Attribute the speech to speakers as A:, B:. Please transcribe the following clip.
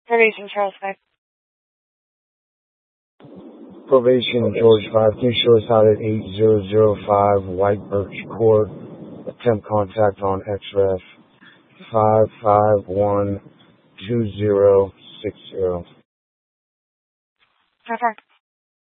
A: Probation, Charles 5.
B: Probation, George 5. New Shores out at 8005 White Birch Court. Attempt contact on XREF 5512060.
A: How far?